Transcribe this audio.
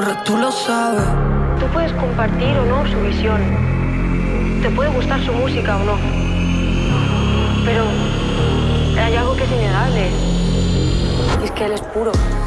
pero tú lo sabes. Tú puedes compartir o no su visión. Te puede gustar su música o no. Pero hay algo que es innegable. Y es que él es puro.